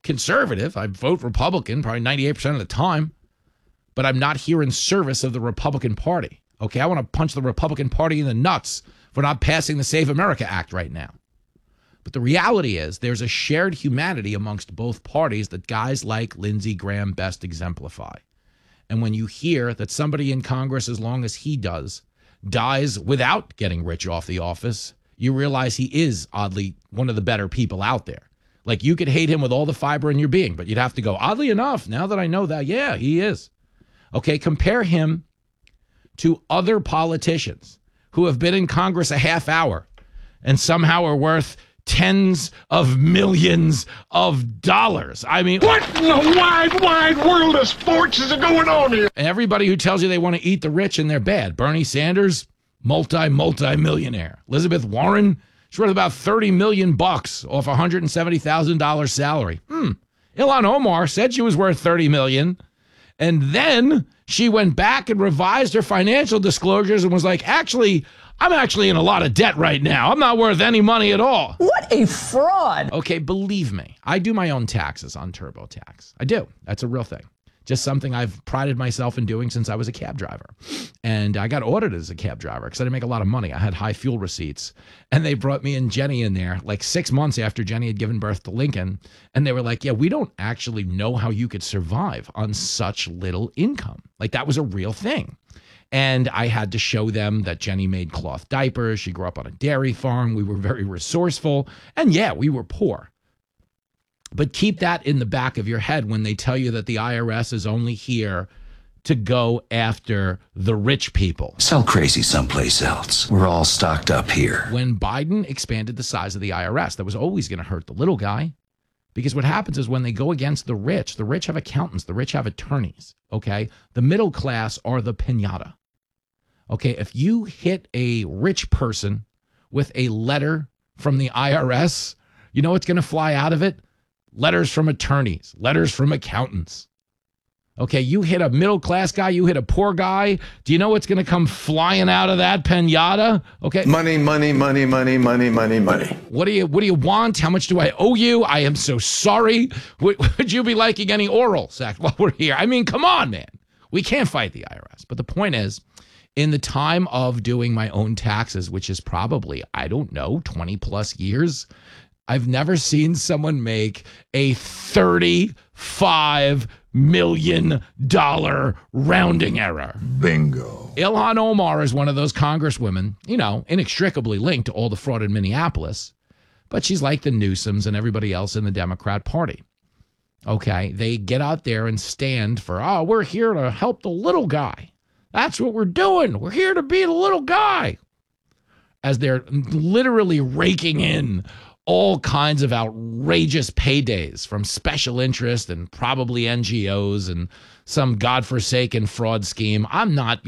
conservative. I vote Republican probably 98% of the time, but I'm not here in service of the Republican Party. Okay, I want to punch the Republican Party in the nuts for not passing the Save America Act right now. But the reality is there's a shared humanity amongst both parties that guys like Lindsey Graham best exemplify. And when you hear that somebody in Congress, as long as he does, dies without getting rich off the office, you realize he is, oddly, one of the better people out there. Like, you could hate him with all the fiber in your being, but you'd have to go, oddly enough, now that I know that, yeah, he is. Okay, compare him to other politicians who have been in Congress a half hour and somehow are worth tens of millions of dollars. I mean, what in the wide world of sports is going on here? Everybody who tells you they want to eat the rich and they're bad. Bernie Sanders, multi-millionaire. Elizabeth Warren, she's worth about $30 million bucks off a $170,000 salary. Ilhan Omar said she was worth $30 million. And then she went back and revised her financial disclosures and was like, I'm actually in a lot of debt right now. I'm not worth any money at all. What a fraud. Okay, believe me, I do my own taxes on TurboTax. I do. That's a real thing. Just something I've prided myself in doing since I was a cab driver. And I got audited as a cab driver because I didn't make a lot of money. I had high fuel receipts. And they brought me and Jenny in there like 6 months after Jenny had given birth to Lincoln. And they were like, yeah, we don't actually know how you could survive on such little income. Like, that was a real thing. And I had to show them that Jenny made cloth diapers. She grew up on a dairy farm. We were very resourceful. And yeah, we were poor. But keep that in the back of your head when they tell you that the IRS is only here to go after the rich people. Sell crazy someplace else. We're all stocked up here. When Biden expanded the size of the IRS, that was always going to hurt the little guy. Because what happens is when they go against the rich have accountants, the rich have attorneys, okay? The middle class are the piñata. Okay, if you hit a rich person with a letter from the IRS, you know what's going to fly out of it? Letters from attorneys, letters from accountants. Okay, you hit a middle-class guy, you hit a poor guy. Do you know what's going to come flying out of that piñata? Okay. Money. What do you want? How much do I owe you? I am so sorry. Would you be liking any oral sex while we're here? I mean, come on, man. We can't fight the IRS. But the point is, in the time of doing my own taxes, which is probably, 20 plus years, I've never seen someone make a $35 million rounding error. Bingo. Ilhan Omar is one of those congresswomen, inextricably linked to all the fraud in Minneapolis, but she's like the Newsoms and everybody else in the Democrat Party. Okay, they get out there and stand for, we're here to help the little guy. That's what we're doing. We're here to be the little guy. As they're literally raking in all kinds of outrageous paydays from special interest and probably NGOs and some godforsaken fraud scheme. I'm not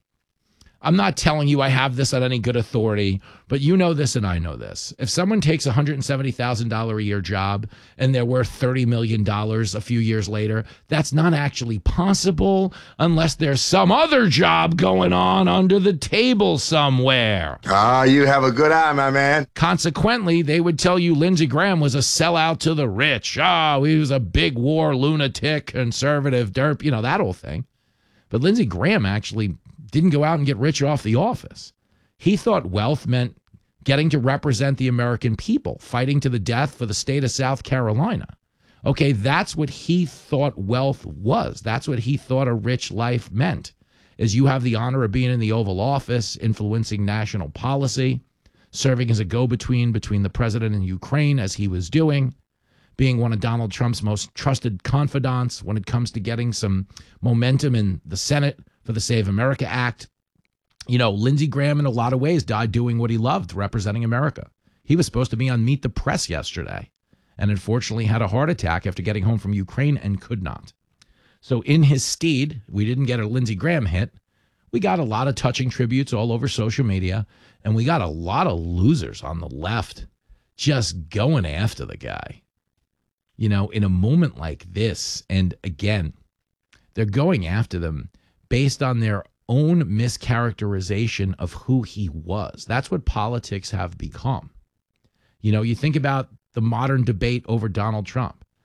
telling you I have this on any good authority, but you know this and I know this. If someone takes a $170,000 a year job and they're worth $30 million a few years later, that's not actually possible unless there's some other job going on under the table somewhere. You have a good eye, my man. Consequently, they would tell you Lindsey Graham was a sellout to the rich. He was a big war lunatic, conservative derp, that whole thing. But Lindsey Graham actually didn't go out and get rich off the office. He thought wealth meant getting to represent the American people, fighting to the death for the state of South Carolina. Okay, that's what he thought wealth was. That's what he thought a rich life meant, is you have the honor of being in the Oval Office, influencing national policy, serving as a go-between between the president and Ukraine, as he was doing, being one of Donald Trump's most trusted confidants when it comes to getting some momentum in the Senate for the Save America Act. Lindsey Graham in a lot of ways died doing what he loved, representing America. He was supposed to be on Meet the Press yesterday and unfortunately had a heart attack after getting home from Ukraine and could not. So in his stead, we didn't get a Lindsey Graham hit. We got a lot of touching tributes all over social media, and we got a lot of losers on the left just going after the guy. In a moment like this, and again, they're going after them based on their own mischaracterization of who he was. That's what politics have become. You think about the modern debate over Donald Trump.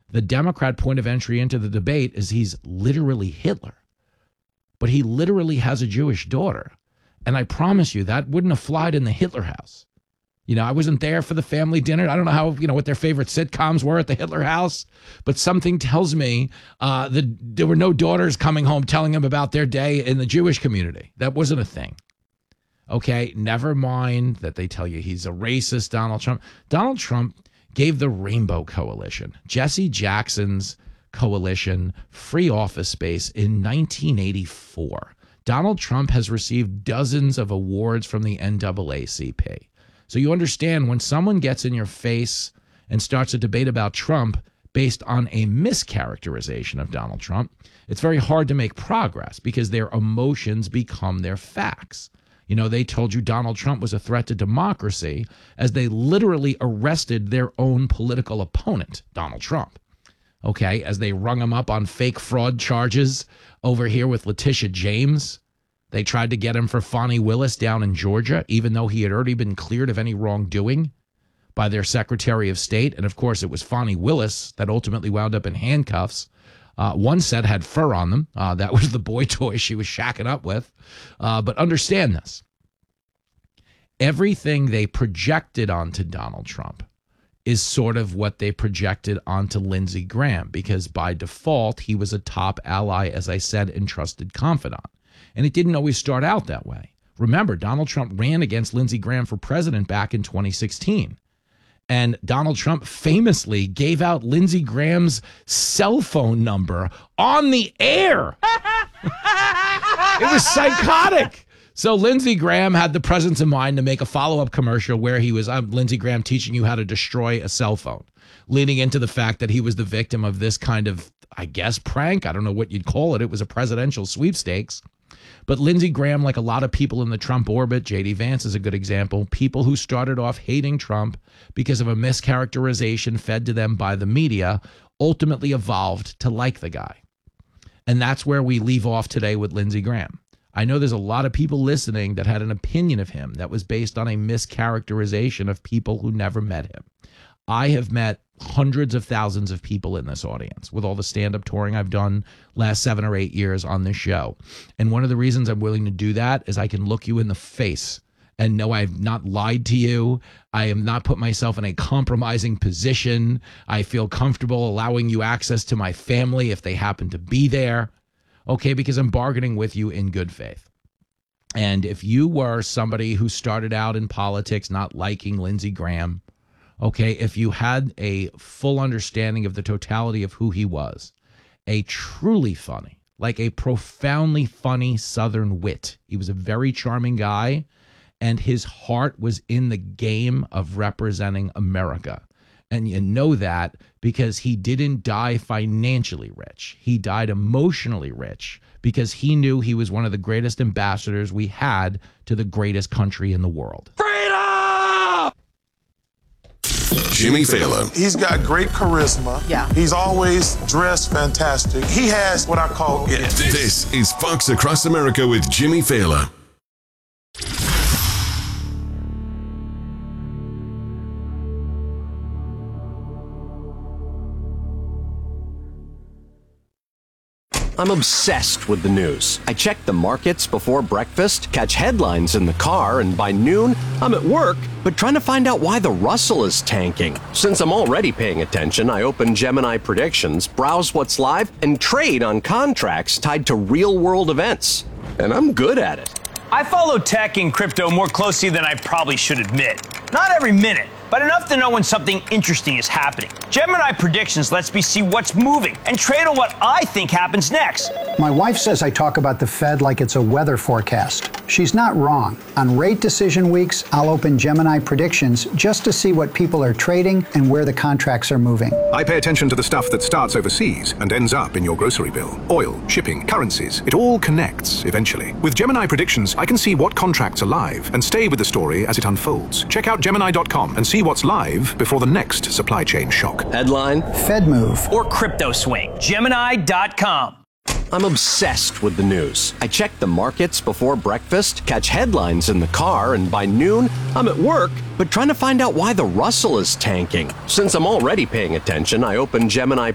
The Democrat point of entry into the debate is he's literally Hitler. But he literally has a Jewish daughter. And I promise you, that wouldn't have flied in the Hitler house. You know, I wasn't there for the family dinner. I don't know how, what their favorite sitcoms were at the Hitler house, but something tells me that there were no daughters coming home telling him about their day in the Jewish community. That wasn't a thing. Okay, never mind that they tell you he's a racist, Donald Trump. Donald Trump gave the Rainbow Coalition, Jesse Jackson's coalition, free office space in 1984. Donald Trump has received dozens of awards from the NAACP. So you understand when someone gets in your face and starts a debate about Trump based on a mischaracterization of Donald Trump, it's very hard to make progress because their emotions become their facts. They told you Donald Trump was a threat to democracy as they literally arrested their own political opponent, Donald Trump. Okay, as they rung him up on fake fraud charges over here with Letitia James. They tried to get him for Fani Willis down in Georgia, even though he had already been cleared of any wrongdoing by their Secretary of State. And of course, it was Fani Willis that ultimately wound up in handcuffs. One set had fur on them. That was the boy toy she was shacking up with. But understand this. Everything they projected onto Donald Trump is sort of what they projected onto Lindsey Graham, because by default, he was a top ally, as I said, and trusted confidant. And it didn't always start out that way. Remember, Donald Trump ran against Lindsey Graham for president back in 2016. And Donald Trump famously gave out Lindsey Graham's cell phone number on the air. It was psychotic. So Lindsey Graham had the presence of mind to make a follow-up commercial where he was, Lindsey Graham teaching you how to destroy a cell phone, leading into the fact that he was the victim of this kind of, I guess, prank. I don't know what you'd call it. It was a presidential sweepstakes. But Lindsey Graham, like a lot of people in the Trump orbit, J.D. Vance is a good example, people who started off hating Trump because of a mischaracterization fed to them by the media, ultimately evolved to like the guy. And that's where we leave off today with Lindsey Graham. I know there's a lot of people listening that had an opinion of him that was based on a mischaracterization of people who never met him. I have met hundreds of thousands of people in this audience with all the stand-up touring I've done last 7 or 8 years on this show. And one of the reasons I'm willing to do that is I can look you in the face and know I've not lied to you. I have not put myself in a compromising position. I feel comfortable allowing you access to my family if they happen to be there. Okay, because I'm bargaining with you in good faith. And if you were somebody who started out in politics not liking Lindsey Graham, okay, if you had a full understanding of the totality of who he was, a truly funny, like a profoundly funny Southern wit. He was a very charming guy, and his heart was in the game of representing America. And you know that because he didn't die financially rich. He died emotionally rich because he knew he was one of the greatest ambassadors we had to the greatest country in the world. Freedom! Jimmy Fallon. He's got great charisma. Yeah. He's always dressed fantastic. He has what I call it. This is Fox Across America with Jimmy Fallon. I'm obsessed with the news. I check the markets before breakfast, catch headlines in the car, and by noon, I'm at work, but trying to find out why the Russell is tanking. Since I'm already paying attention, I open Gemini Predictions, browse what's live, and trade on contracts tied to real-world events. And I'm good at it. I follow tech and crypto more closely than I probably should admit. Not every minute, but enough to know when something interesting is happening. Gemini Predictions lets me see what's moving and trade on what I think happens next. My wife says I talk about the Fed like it's a weather forecast. She's not wrong. On rate decision weeks, I'll open Gemini Predictions just to see what people are trading and where the contracts are moving. I pay attention to the stuff that starts overseas and ends up in your grocery bill. Oil, shipping, currencies, it all connects eventually. With Gemini Predictions, I can see what contracts are live and stay with the story as it unfolds. Check out Gemini.com and see what's live before the next supply chain shock. Headline: Fed move. Or crypto swing. Gemini.com. I'm obsessed with the news. I check the markets before breakfast, catch headlines in the car, and by noon, I'm at work, but trying to find out why the Russell is tanking. Since I'm already paying attention, I open Gemini